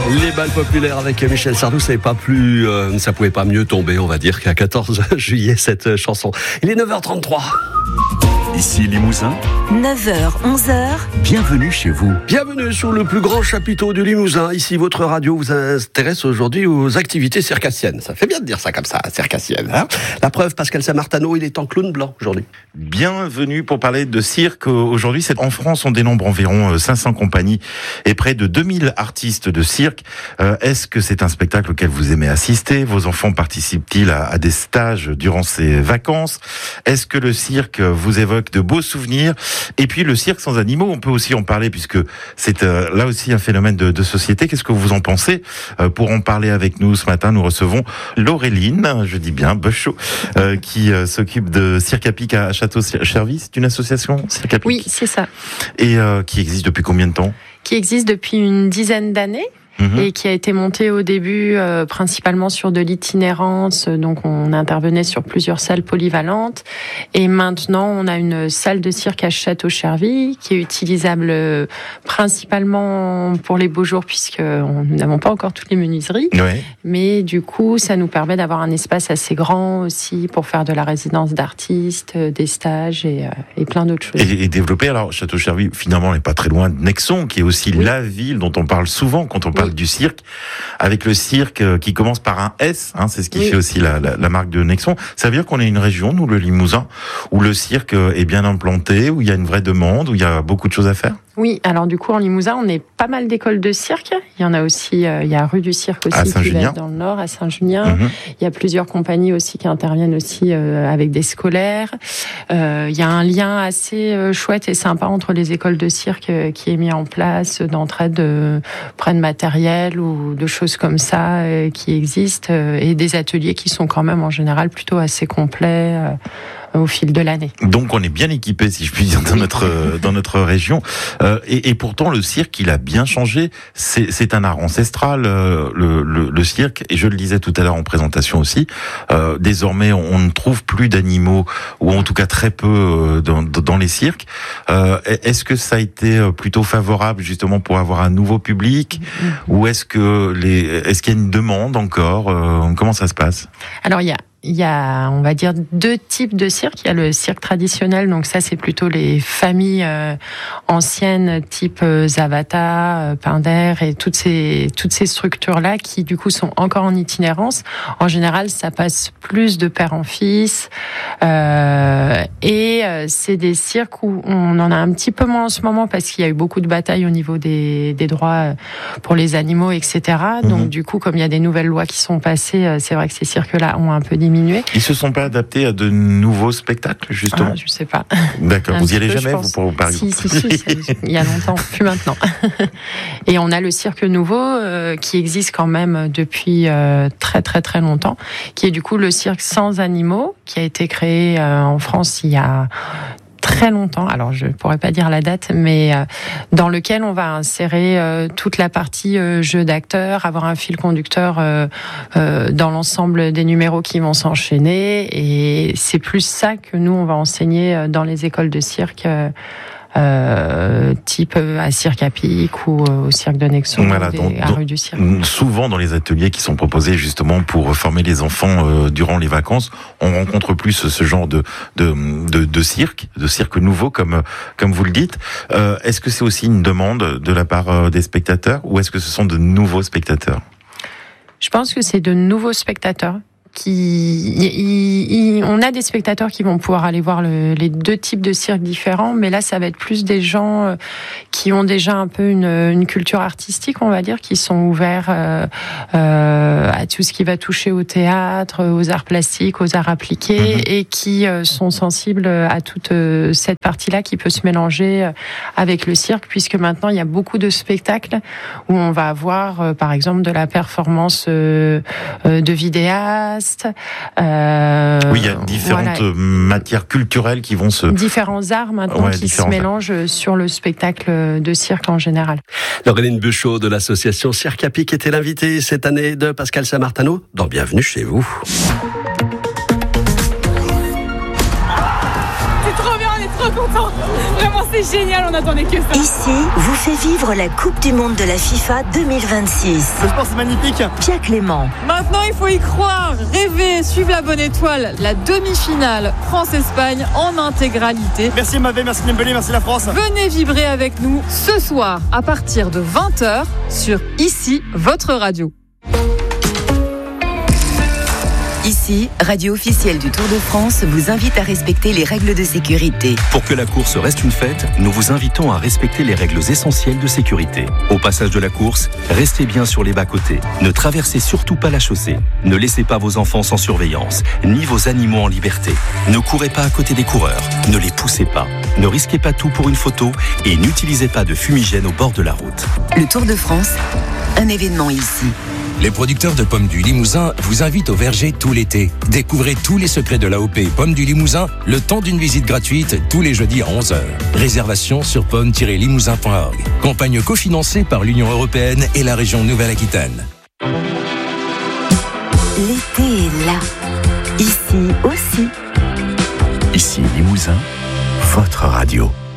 Les balles populaires avec Michel Sardou, ça pouvait pas mieux tomber, on va dire, qu'à 14 juillet, cette chanson. Il est 9h33. Ici Limousin, 9h, 11h. bienvenue chez vous. Bienvenue sur le plus grand chapiteau du Limousin. Ici, votre radio vous intéresse aujourd'hui aux activités circassiennes. Ça fait bien de dire ça comme ça, circassienne. Hein, la preuve, Pascal Samartano, il est en clown blanc aujourd'hui. Bienvenue pour parler de cirque. Aujourd'hui, en France, on dénombre environ 500 compagnies et près de 2000 artistes de cirque. Est-ce que c'est un spectacle auquel vous aimez assister? Vos enfants participent-ils à des stages durant ces vacances? Est-ce que le cirque vous évoque de beaux souvenirs? Et puis le cirque sans animaux, on peut aussi en parler puisque c'est là aussi un phénomène de société. Qu'est-ce que vous en pensez? Pour en parler avec nous ce matin, nous recevons Laureline, je dis bien, Beuchot, qui s'occupe de Cirque à Pic à Château-Chervis. C'est une association, Cirque à Pic? Oui, c'est ça. Et qui existe depuis combien de temps? Qui existe depuis une dizaine d'années. Et qui a été monté au début principalement sur de l'itinérance, donc on intervenait sur plusieurs salles polyvalentes, et maintenant on a une salle de cirque à Château-Chervis qui est utilisable principalement pour les beaux jours puisque nous n'avons pas encore toutes les menuiseries, mais du coup ça nous permet d'avoir un espace assez grand aussi pour faire de la résidence d'artistes, des stages et plein d'autres choses. Et développer, alors Château-Chervis finalement n'est pas très loin de Nexon, qui est aussi la ville dont on parle souvent quand on parle du cirque, avec le cirque qui commence par un S, hein, c'est ce qui fait aussi la marque de Nexon. Ça veut dire qu'on est une région, nous le Limousin, où le cirque est bien implanté, où il y a une vraie demande, où il y a beaucoup de choses à faire? Oui, alors du coup en Limousin, on est pas mal d'écoles de cirque. Il y en a aussi, il y a rue du cirque aussi qui va être dans le nord, à Saint-Junien. Il y a plusieurs compagnies aussi qui interviennent aussi avec des scolaires. Il y a un lien assez chouette et sympa entre les écoles de cirque qui est mis en place, d'entraide près de matériel ou de choses comme ça qui existent, et des ateliers qui sont quand même en général plutôt assez complets au fil de l'année. Donc on est bien équipé, si je puis dire, dans notre région. Et pourtant le cirque, il a bien changé. C'est un art ancestral, le cirque. Et je le disais tout à l'heure en présentation aussi. Désormais, on ne trouve plus d'animaux, ou en tout cas très peu dans les cirques. Est-ce que ça a été plutôt favorable justement pour avoir un nouveau public, ou est-ce qu'il y a une demande encore? Comment ça se passe? Alors il y a, on va dire, deux types de cirque. Il y a le cirque traditionnel, donc ça c'est plutôt les familles anciennes, type Zavata, Pinder et toutes ces structures-là qui du coup sont encore en itinérance. En général, ça passe plus de père en fils, et c'est des cirques où on en a un petit peu moins en ce moment parce qu'il y a eu beaucoup de batailles au niveau des droits pour les animaux, etc. Donc du coup, comme il y a des nouvelles lois qui sont passées, c'est vrai que ces cirques-là ont un peu diminué. Ils se sont pas adaptés à de nouveaux spectacles, justement? Je sais pas. D'accord. Vous y allez jamais, vous, par exemple? Si, il y a longtemps, plus maintenant. Et on a le cirque nouveau, qui existe quand même depuis très très très longtemps, qui est du coup le cirque sans animaux, qui a été créé en France il y a très longtemps, alors je pourrais pas dire la date, mais dans lequel on va insérer toute la partie jeu d'acteurs, avoir un fil conducteur dans l'ensemble des numéros qui vont s'enchaîner, et c'est plus ça que nous on va enseigner dans les écoles de cirque. Type à Cirque à Pic ou au Cirque de Nexon, à rue du Cirque. Souvent dans les ateliers qui sont proposés justement pour former les enfants durant les vacances, on rencontre plus ce genre de cirque nouveau comme vous le dites. Est-ce que c'est aussi une demande de la part des spectateurs, ou est-ce que ce sont de nouveaux spectateurs? Je pense que c'est de nouveaux spectateurs. On a des spectateurs qui vont pouvoir aller voir les deux types de cirques différents, mais là ça va être plus des gens qui ont déjà un peu une culture artistique, on va dire, qui sont ouverts à tout ce qui va toucher au théâtre, aux arts plastiques, aux arts appliqués, et qui sont sensibles à toute cette partie-là qui peut se mélanger avec le cirque, puisque maintenant il y a beaucoup de spectacles où on va avoir par exemple de la performance de vidéastes. Oui, il y a différentes matières culturelles qui vont différents arts maintenant qui se mélangent sur le spectacle de cirque en général. Laureline Beuchot de l'association Cirque à Pic était l'invitée cette année de Pascal Samartano dans Bienvenue chez vous. C'est trop bien, on est trop trop content. Vraiment, c'est génial, on attendait que ça. Ici vous fait vivre la Coupe du Monde de la FIFA 2026. Le sport, c'est magnifique. Pierre Clément. Maintenant, il faut y croire, rêver, suivre la bonne étoile. La demi-finale France-Espagne en intégralité. Merci Mavé, merci Dembélé, merci la France. Venez vibrer avec nous ce soir à partir de 20h sur Ici, votre radio. Ici, radio officielle du Tour de France vous invite à respecter les règles de sécurité. Pour que la course reste une fête, nous vous invitons à respecter les règles essentielles de sécurité. Au passage de la course, restez bien sur les bas-côtés. Ne traversez surtout pas la chaussée. Ne laissez pas vos enfants sans surveillance, ni vos animaux en liberté. Ne courez pas à côté des coureurs. Ne les poussez pas. Ne risquez pas tout pour une photo et n'utilisez pas de fumigène au bord de la route. Le Tour de France, un événement ici. Les producteurs de pommes du Limousin vous invitent au verger tout l'été. Découvrez tous les secrets de l'AOP Pommes du Limousin le temps d'une visite gratuite tous les jeudis à 11h. Réservation sur pommes-limousin.org. Campagne cofinancée par l'Union européenne et la région Nouvelle-Aquitaine. L'été est là. Ici aussi. Ici Limousin, votre radio.